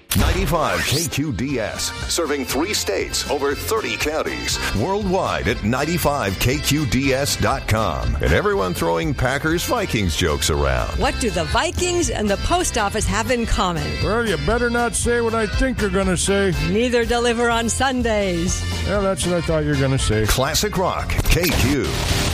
95 KQDS, serving 3 states, over 30 counties, worldwide at 95KQDS.com. And everyone throwing Packers-Vikings jokes around. What do the Vikings and the post office have in common? Well, you better not say what I think you're going to say. Neither deliver on Sundays. Well, that's what I thought you were going to say. Classic Rock, KQ.